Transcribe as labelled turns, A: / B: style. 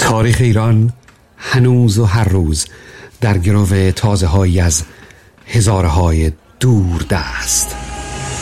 A: تاریخ ایران هنوز و هر روز در گرو تازه هایی از هزارهای دور دست.